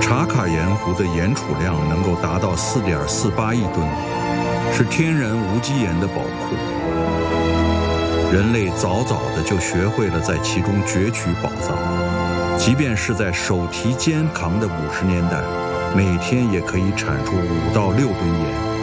茶卡盐湖的盐储量能够达到4.48亿吨，是天然无机盐的宝库。人类早早的就学会了在其中攫取宝藏，即便是在手提肩扛的50年代，每天也可以产出5到6吨盐。